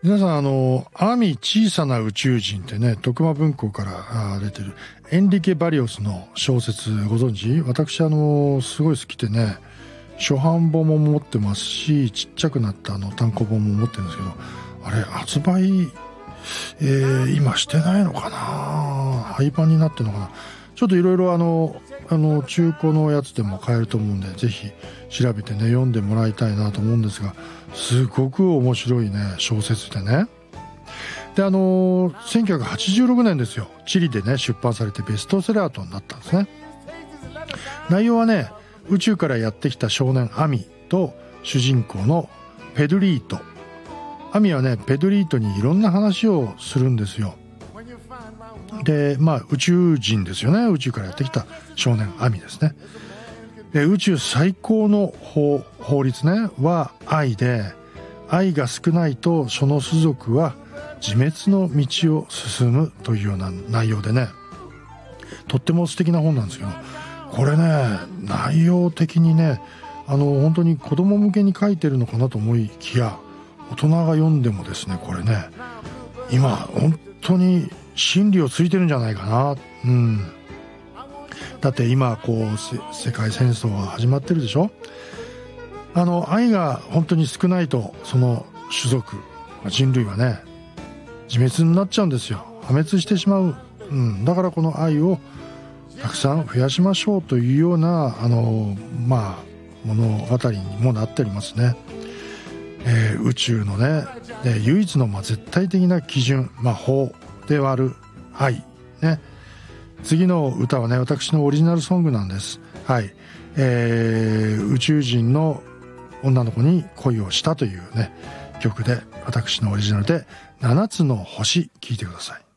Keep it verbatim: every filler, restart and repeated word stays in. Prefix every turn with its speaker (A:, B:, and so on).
A: 皆さん、あのアミ小さな宇宙人ってね、徳間文庫から出てるエンリケ・バリオスの小説ご存知？私あのすごい好きでね、初版本も持ってますし、ちっちゃくなったあの単行本も持ってるんですけど、あれ発売、えー、今してないのかな、廃盤になってるのかな。ちょっといろいろあのあの中古のやつでも買えると思うんで、ぜひ調べてね読んでもらいたいなと思うんですが、すごく面白いね小説でね。であのせんきゅうひゃくはちじゅうろくねんですよ、チリでね出版されてベストセラーとなったんですね。内容はね、宇宙からやってきた少年アミと主人公のペドリート。アミはねペドリートにいろんな話をするんですよ。でまあ宇宙人ですよね、宇宙からやってきた少年アミですね。で宇宙最高の 法, 法律ねは愛で、愛が少ないとその種族は自滅の道を進むというような内容でね、とっても素敵な本なんですけど、これね内容的にね、あの本当に子供向けに書いてるのかなと思いきや、大人が読んでもですね、これね今本当に真理をついてるんじゃないかな。うん。だって今こう世界戦争が始まってるでしょ。あの愛が本当に少ないとその種族人類はね自滅になっちゃうんですよ。破滅してしまう。うん。だからこの愛をたくさん増やしましょうというようなあのまあ物語にもなっておりますね。えー、宇宙のねで唯一のまあ絶対的な基準、まあ法である愛ね。次の歌はね私のオリジナルソングなんです。はい、えー、宇宙人の女の子に恋をしたというね曲で、私のオリジナルでななつの星聴いてください。